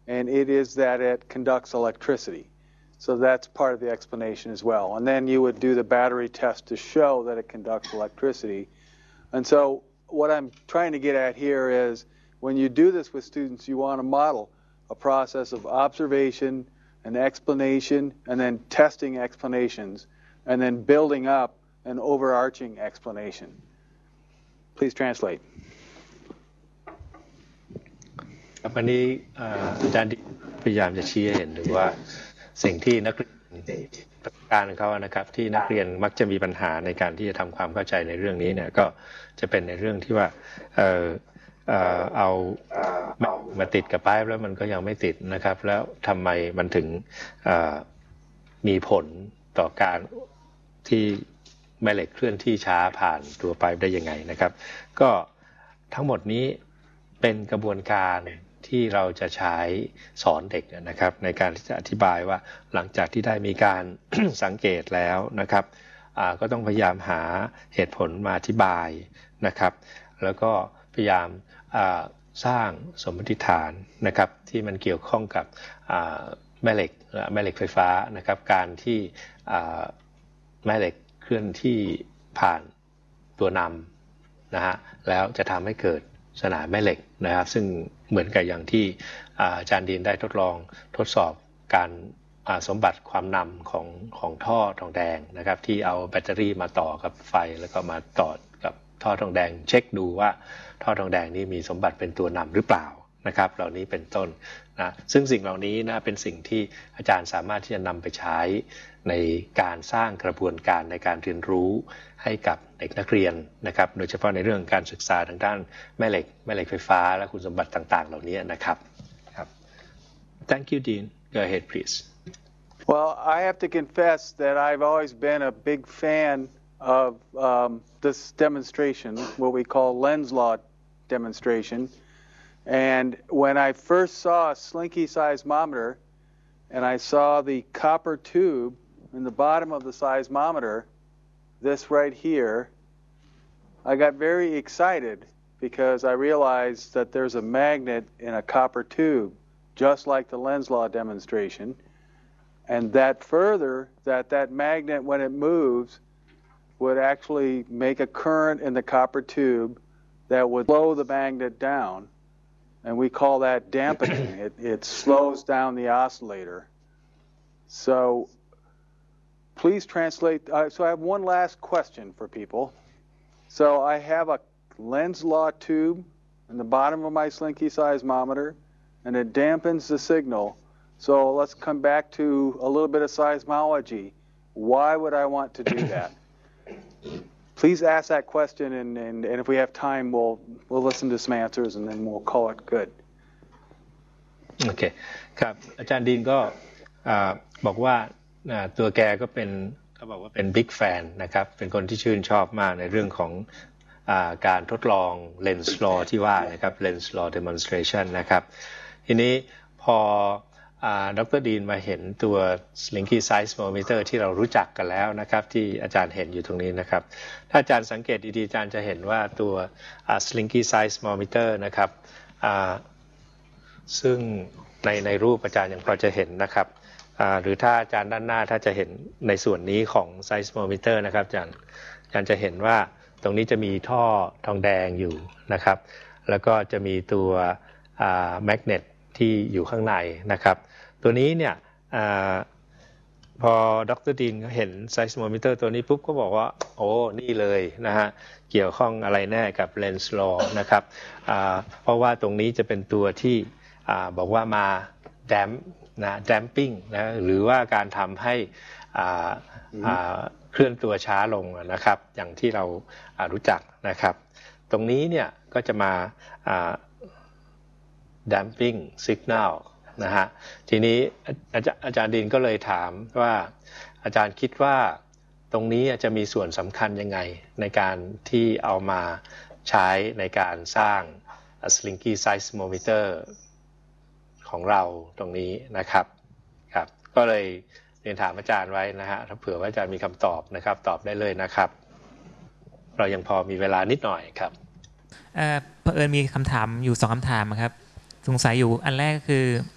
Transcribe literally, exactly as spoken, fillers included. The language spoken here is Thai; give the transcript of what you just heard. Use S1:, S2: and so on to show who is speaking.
S1: and it is that it conducts electricity. So that's part of the explanation as well. And then you would do the battery test to show that it conducts electricity. And so what I'm trying to get at here is when you do this with students, you want to model a process of observation, an explanation, and then testing explanations, and then building up an overarching explanation. Please translate.
S2: ครับวันนี้อาจารย์พยายามจะชี้ให้เห็นถึงว่าสิ่งที่นักเรียนประการของเขานะครับที่นักเรียนมักจะมีปัญหาในการที่จะทำความเข้าใจในเรื่องนี้เนี่ยก็จะเป็นในเรื่องที่ว่าเออเออเอามาติดกับป้ายแล้วมันก็ยังไม่ติดนะครับแล้วทำไมมันถึงมีผลต่อการที่แม่เหล็กเคลื่อนที่ช้าผ่านตัวป้ายได้ยังไงนะครับก็ทั้งหมดนี้เป็นกระบวนการที่เราจะใช้สอนเด็กนะครับในการที่จะอธิบายว่าหลังจากที่ได้มีการ สังเกตแล้วนะครับก็ต้องพยายามหาเหตุผลมาอธิบายนะครับแล้วก็พยายามสร้างสมมติฐานนะครับที่มันเกี่ยวข้องกับแม่เหล็กแม่เหล็กไฟฟ้านะครับการที่แม่เหล็กเคลื่อนที่ผ่านตัวนำนะฮะแล้วจะทำให้เกิดสนามแม่เหล็กนะครับซึ่งเหมือนกับอย่างที่อาจารย์ดีนได้ทดลองทดสอบการสมบัติความนำของของท่อทองแดงนะครับที่เอาแบตเตอรี่มาต่อกับไฟแล้วก็มาต่อกับท่อทองแดงเช็คดูว่าท่อทองแดงนี้มีสมบัติเป็นตัวนำหรือเปล่านะครับเหล่านี้เป็นต้นนะซึ่งสิ่งเหล่านี้นะเป็นสิ่งที่อาจารย์สามารถที่จะนำไปใช้ในการสร้างกระบวนการในการเรียนรู้ให้กับเด็กนักเรียนนะครับโดยเฉพาะในเรื่องการศึกษาทางด้านแม่เหล็กแม่เหล็กไฟฟ้าและคุณสมบัติต่างๆเหล่านี้นะครับครับ Thank you Dean go ahead please
S1: Well I have to confess that I've always been a big fan of um, this demonstration what we call lens law demonstration and when I first saw a slinky seismometer and I saw the copper tube in the bottom of the seismometer this right here, I got very excited because I realized that there's a magnet in a copper tube, just like the lens law demonstration, and that further, that that magnet, when it moves, would actually make a current in the copper tube that would slow the magnet down, and we call that dampening. It, it slows down the oscillator. So please translate. Uh, so I have one last question for people. So I have a lens law tube in the bottom of my slinky seismometer, and it dampens the signal. So let's come back to a little bit of seismology. Why would I want to do that? Please ask that question, and, and, and if we have time, we'll we'll listen to some answers, and then we'll call it good.
S2: โอเคครับอาจารย์ดีนก็บอกว่าตัวแกก็เป็นเขาบอกว่าเป็นบิ๊กแฟนนะครับเป็นคนที่ชื่นชอบมากในเรื่องของอาการทดลอง Lens Law ที่ว่านะครับ Lens Law Demonstration นะครับทีนี้พอดร.ดีนมาเห็นตัว Slinky Seismometer ที่เรารู้จักกันแล้วนะครับที่อาจารย์เห็นอยู่ตรงนี้นะครับถ้าอาจารย์สังเกตดีๆอาจารย์จะเห็นว่าตัว Slinky Seismometer นะครับซึ่งในในรูปอาจารย์ยังพอจะเห็นนะครับหรือถ้าอาจารย์ด้านหน้าถ้าจะเห็นในส่วนนี้ของ seismometer นะครับอาจารย์อาจารย์จะเห็นว่าตรงนี้จะมีท่อทองแดงอยู่นะครับแล้วก็จะมีตัวแมกเนตที่อยู่ข้างในนะครับตัวนี้เนี่ยพอดร.ดีนเห็น seismometer ตัวนี้ปุ๊บก็บอกว่าโอ้นี่เลยนะฮะเกี่ยวข้องอะไรแน่กับ lens law นะครับเพราะว่าตรงนี้จะเป็นตัวที่บอกว่ามา dampนะ damping นะหรือว่าการทำให้เคลื่อนตัวช้าลงนะครับอย่างที่เรารู้จักนะครับตรงนี้เนี่ยก็จะมา damping signal นะฮะทีนี้อาจารย์อาจารย์ดินก็เลยถามว่าอาจารย์คิดว่าตรงนี้จะมีส่วนสำคัญยังไงในการที่เอามาใช้ในการสร้าง Slinky Seismometer ของเราตรงนี้นะครับครับก็เลยเรียนถามอาจารย์ไว้นะฮะถ้าเผื่อว่าอาจารย์มีคำตอบนะครับตอบได้เลยนะครับเรายังพอมีเวลานิดหน่อยครับ
S3: เอ่อเผอิญมีคำถามอยู่สองคำถามครับสงสัยอยู่อันแรกก็คือ